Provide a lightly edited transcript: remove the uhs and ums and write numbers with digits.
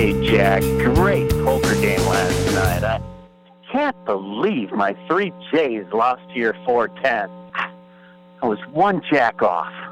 Hey, Jack, great poker game last night. I can't believe my 3 J's lost to your 410. I was one jack off.